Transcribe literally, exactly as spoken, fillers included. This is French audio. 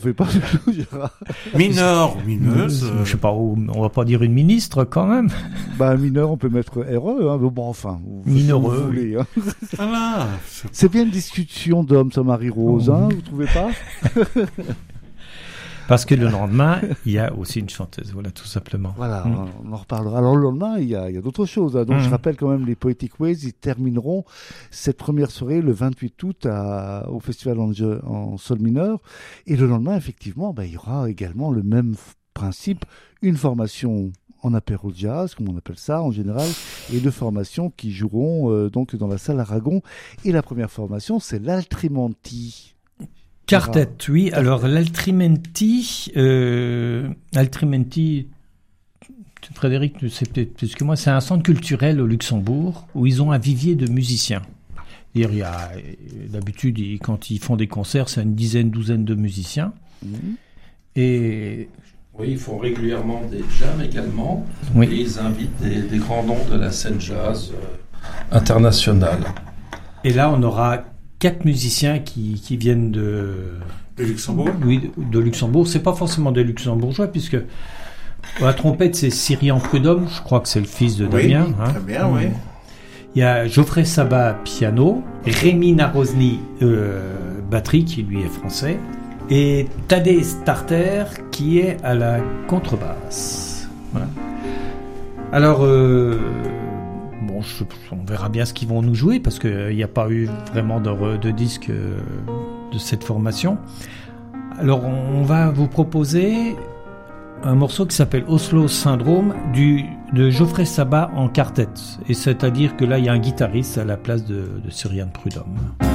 On fait pas du tout, Gérard. Mineur ou mineuse. Euh, je sais pas, on va pas dire une ministre quand même. Bah, mineur, on peut mettre R E, hein, mais bon, enfin. Mineureux. Vous voulez, hein. Voilà. C'est bien une discussion d'hommes, ça, Marie-Rose, hein, vous trouvez pas? Parce que le lendemain, il y a aussi une chanteuse, voilà, tout simplement. Voilà, Mm. on en reparlera. Alors, le lendemain, il y a, il y a d'autres choses. Hein. Donc, Mm. je rappelle quand même les Poetic Ways, ils termineront cette première soirée le vingt-huit août à, au Festival en, en sol mineur. Et le lendemain, effectivement, bah, il y aura également le même f- principe, une formation en apéro jazz, comme on appelle ça en général, et deux formations qui joueront euh, donc dans la salle Aragon. Et la première formation, c'est l'Altrimanti. Quartet, oui. Quartet. Alors, l'Altrimenti, euh, Altrimenti, Frédéric, tu sais peut-être plus que moi, c'est un centre culturel au Luxembourg où ils ont un vivier de musiciens. Il y a, d'habitude, quand ils font des concerts, c'est une dizaine, douzaine de musiciens. Mmh. Et... Oui, ils font régulièrement des jams également. Oui. Et ils invitent des, des grands noms de la scène jazz euh, internationale. Et là, on aura quatre musiciens qui, qui viennent de... De Luxembourg ? Oui, de, de Luxembourg. C'est pas forcément des luxembourgeois, puisque la trompette, c'est Cyrian Prudhomme. Je crois que c'est le fils de oui, Damien. Oui, hein. très bien, oui. Il y a Geoffrey Sabat, piano. Rémi Narozny, euh, batterie, qui lui est français. Et Tadej Starter, qui est à la contrebasse. Voilà. Alors... Euh, Bon, je, on verra bien ce qu'ils vont nous jouer parce qu'il n'y a pas eu vraiment de, de disque euh, de cette formation. Alors, on, on va vous proposer un morceau qui s'appelle Oslo Syndrome du, de Geoffrey Sabat en quartet. Et c'est-à-dire que là, il y a un guitariste à la place de, de Cyrian Prudhomme.